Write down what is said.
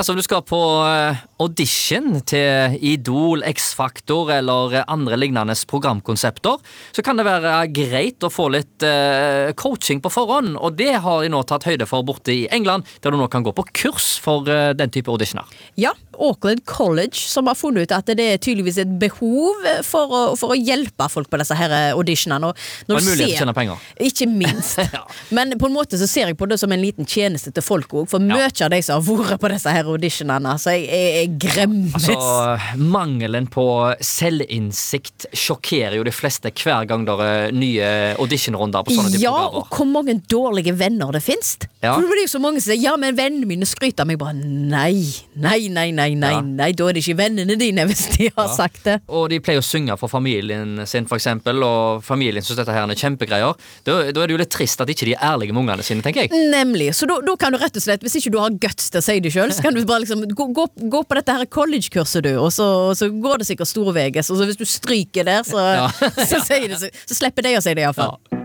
Dersom du skal på audition til Idol, X-Factor eller andre lignende programkonsepter, så kan det være greit å få litt coaching på forhånd, og det har de nå tatt høyde for borte i England, der du nå kan gå på kurs for den type auditioner. Ja, Auckland College som har funnet ut at det tydeligvis et behov for å hjelpe folk på disse her auditionene. Og en mulighet til å tjene penger. Ikke minst. Ja. Men på en måte så ser jeg på det som en liten tjeneste til folk også, for mye av de som har vært på disse her auditionene, så jeg gremmes. Altså, mangelen på selvinnsikt sjokkerer jo de fleste hver gang det er nye auditionrunder på sånne type programmer. Ja, og hvor mange dårlige venner det finnes. Ja. For det er jo så mange som sier, ja, men vennene mine skryter av meg bare, nei, da er det ikke vennene dine hvis de har sagt det. Og de pleier å synge for familien sin for eksempel, og familien synes dette her er kjempegreier. Da er det jo litt trist at ikke de er ærlige med ungene sine, tenker jeg. Nemlig, så da kan du rett og slett, hvis ikke du har guts til å si det selv, så kan du bare liksom gå på dette her college-kurset du, og så går det sikkert store veges, og så hvis du stryker der, så slipper de å si det i hvert fall. Ja.